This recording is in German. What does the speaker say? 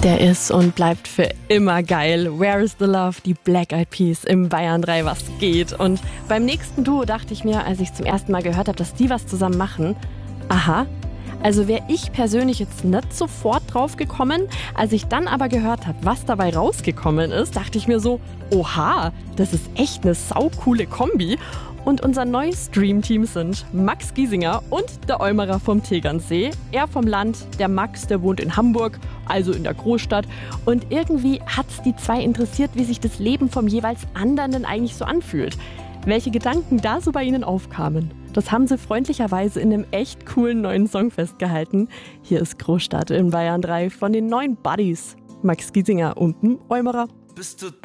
Der ist und bleibt für immer geil. Where is the Love? Die Black Eyed Peas im Bayern 3, was geht? Und beim nächsten Duo dachte ich mir, als ich zum ersten Mal gehört habe, dass die was zusammen machen, aha, also wäre ich persönlich jetzt nicht sofort drauf gekommen. Als ich dann aber gehört habe, was dabei rausgekommen ist, dachte ich mir so, oha, das ist echt eine saukoole Kombi. Und unser neues Dreamteam sind Max Giesinger und der Eumerer vom Tegernsee. Er vom Land, der Max, der wohnt in Hamburg, also in der Großstadt. Und irgendwie hat's die zwei interessiert, wie sich das Leben vom jeweils anderen denn eigentlich so anfühlt. Welche Gedanken da so bei ihnen aufkamen, das haben sie freundlicherweise in einem echt coolen neuen Song festgehalten. Hier ist Großstadt in Bayern 3 von den neuen Buddies, Max Giesinger und dem Eumerer. Bist du